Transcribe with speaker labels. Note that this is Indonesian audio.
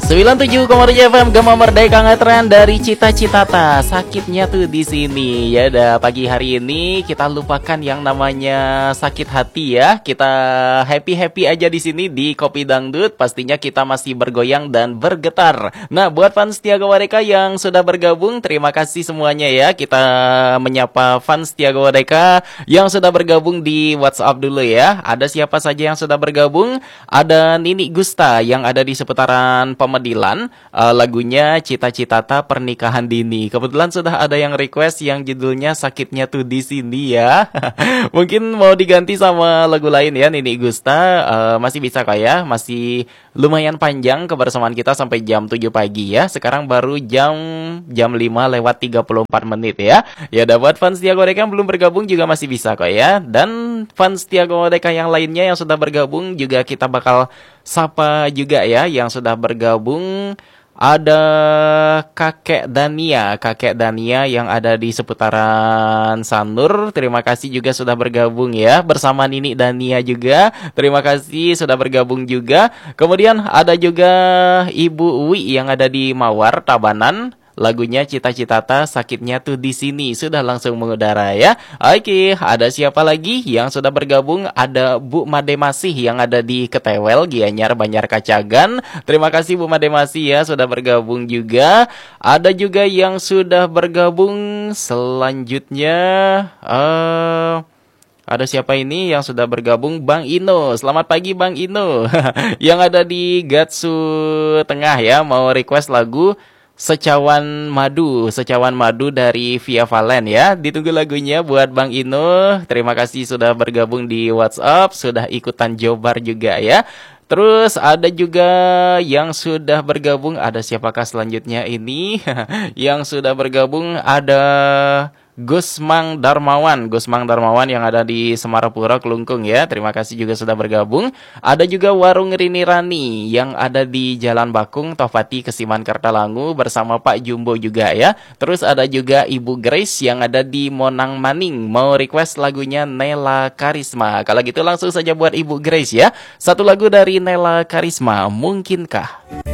Speaker 1: 97,7 FM Gema Merdeka ngetren dari Cita-Citata. Sakitnya tuh di sini. Ya udah, pagi hari ini kita lupakan yang namanya sakit hati ya. Kita happy-happy aja di sini di Kopi Dangdut. Pastinya kita masih bergoyang dan bergetar. Nah, buat fans Tiago Wadeka yang sudah bergabung, terima kasih semuanya ya. Kita menyapa fans Tiago Wadeka yang sudah bergabung di WhatsApp dulu ya. Ada siapa saja yang sudah bergabung? Ada Nini Gusta yang ada di seputaran Pemedilan, lagunya Cita-Citata Pernikahan Dini. Kebetulan sudah ada yang request yang judulnya Sakitnya Tuh di Sini ya. Mungkin mau diganti sama lagu lain ya Nini Gusta. Masih bisa kok ya, masih lumayan panjang kebersamaan kita sampai jam 7 pagi ya. Sekarang baru jam 5 lewat 34 menit ya. Ya dapat fans Tiago Wadeka yang belum bergabung juga masih bisa kok ya. Dan fans Tiago Wadeka yang lainnya yang sudah bergabung juga kita bakal sapa juga ya yang sudah bergabung. Ada Kakek Dania yang ada di seputaran Sanur. Terima kasih juga sudah bergabung ya. Bersama Nini Dania juga. Terima kasih sudah bergabung juga. Kemudian ada juga Ibu Wi yang ada di Mawar, Tabanan. Lagunya Cita-Citata Sakitnya Tuh di Sini sudah langsung mengudara ya. Oke, ada siapa lagi yang sudah bergabung? Ada Bu Made Masih yang ada di Ketewel, Gianyar, Banjar Kacagan. Terima kasih Bu Made Masih ya sudah bergabung juga. Ada juga yang sudah bergabung selanjutnya. Ada siapa ini yang sudah bergabung? Bang Ino. Selamat pagi Bang Ino. Yang ada di Gatsu Tengah ya, mau request lagu Secawan Madu dari Via Valen ya. Ditunggu lagunya buat Bang Ino. Terima kasih sudah bergabung di WhatsApp, sudah ikutan Jobar juga ya. Terus ada juga yang sudah bergabung. Ada siapakah selanjutnya ini? Yang sudah bergabung ada Gusmang Darmawan yang ada di Semarapura, Kelungkung ya. Terima kasih juga sudah bergabung. Ada juga Warung Rini Rani yang ada di Jalan Bakung, Tofati, Kesiman, Kartalangu bersama Pak Jumbo juga ya. Terus ada juga Ibu Grace yang ada di Monang Maning, mau request lagunya Nela Karisma. Kalau gitu langsung saja buat Ibu Grace ya. Satu lagu dari Nela Karisma, Mungkinkah.